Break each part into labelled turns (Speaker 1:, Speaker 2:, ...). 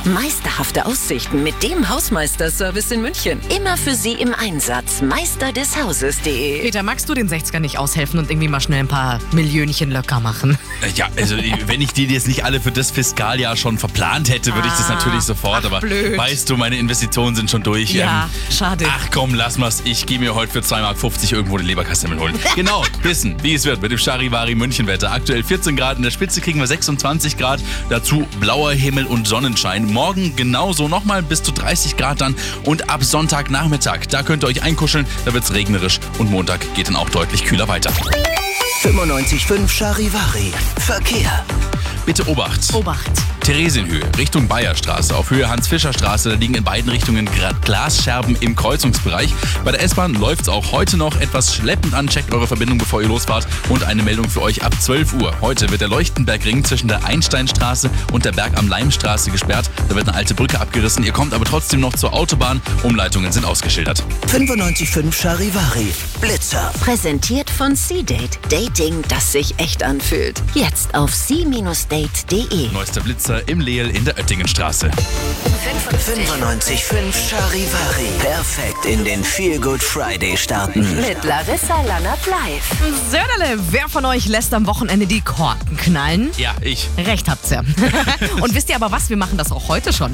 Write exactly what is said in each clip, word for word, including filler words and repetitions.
Speaker 1: Meisterhafte Aussichten mit dem Hausmeisterservice in München. Immer für Sie im Einsatz. Meister des Hauses punkt de.
Speaker 2: Peter, magst du den sechziger nicht aushelfen und irgendwie mal schnell ein paar Millionchen locker machen?
Speaker 3: Ja, also wenn ich die jetzt nicht alle für das Fiskaljahr schon verplant hätte, würde ich das natürlich sofort.
Speaker 2: ach,
Speaker 3: aber
Speaker 2: blöd.
Speaker 3: weißt du, meine Investitionen sind schon durch.
Speaker 2: Ja,
Speaker 3: ähm,
Speaker 2: schade.
Speaker 3: Ach komm, lass mal's. Ich gehe mir heute für zwei Mark fünfzig irgendwo die Leberkassemmel holen. Genau, wissen, wie es wird mit dem Charivari München-Wetter. Aktuell vierzehn Grad, in der Spitze kriegen wir sechsundzwanzig Grad. Dazu blauer Himmel und Sonnenschein. Morgen genauso nochmal bis zu dreißig Grad dann. Und ab Sonntagnachmittag, da könnt ihr euch einkuscheln. Da wird's regnerisch und Montag geht dann auch deutlich kühler weiter.
Speaker 4: fünfundneunzig Komma fünf Charivari. Verkehr.
Speaker 3: Bitte Obacht.
Speaker 2: Obacht.
Speaker 3: Theresienhöhe, Richtung Bayerstraße. Auf Höhe Hans-Fischer-Straße, da liegen in beiden Richtungen gerade Glasscherben im Kreuzungsbereich. Bei der S-Bahn läuft's auch heute noch etwas schleppend an. Checkt eure Verbindung, bevor ihr losfahrt. Und eine Meldung für euch ab zwölf Uhr. Heute wird der Leuchtenbergring zwischen der Einsteinstraße und der Berg am Leimstraße gesperrt. Da wird eine alte Brücke abgerissen. Ihr kommt aber trotzdem noch zur Autobahn. Umleitungen sind ausgeschildert.
Speaker 4: fünfundneunzig Komma fünf Charivari. Blitzer.
Speaker 1: Präsentiert von C-Date. Dating, das sich echt anfühlt. Jetzt auf c Bindestrich date punkt de.
Speaker 3: Neuester Blitzer im Lehl in der Oettingenstraße.
Speaker 4: fünfundneunzig Komma fünf Charivari. Perfekt in den Feel Good Friday starten.
Speaker 1: Mit Larissa Lannert live.
Speaker 2: Söderle, wer von euch lässt am Wochenende die Korken knallen?
Speaker 3: Ja, ich.
Speaker 2: Recht habt's ja. Und wisst ihr aber was? Wir machen das auch heute schon.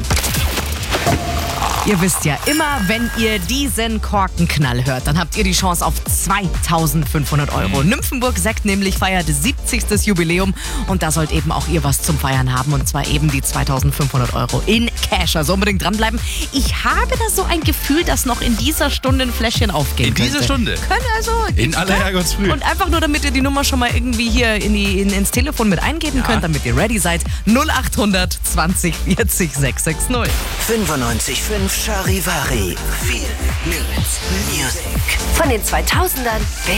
Speaker 2: Ihr wisst ja, immer wenn ihr diesen Korkenknall hört, dann habt ihr die Chance auf zweitausendfünfhundert Euro. Nymphenburg Sekt nämlich feiert siebzigstes Jubiläum und da sollt eben auch ihr was zum Feiern haben und zwar eben die zweitausendfünfhundert Euro in Cash. Also unbedingt dranbleiben. Ich habe da so ein Gefühl, dass noch in dieser Stunde ein Fläschchen aufgehen
Speaker 3: In
Speaker 2: könnte.
Speaker 3: dieser Stunde?
Speaker 2: Können also...
Speaker 3: In aller Herrgottsfrüh.
Speaker 2: Und einfach nur, damit ihr die Nummer schon mal irgendwie hier in die, in, ins Telefon mit eingeben
Speaker 3: Ja.
Speaker 2: könnt, damit ihr ready seid. null achthundert zwanzig vierzig sechshundertsechzig.
Speaker 4: fünfundneunzig Komma fünf Charivari. Feel Good Music.
Speaker 1: Von den zweitausendern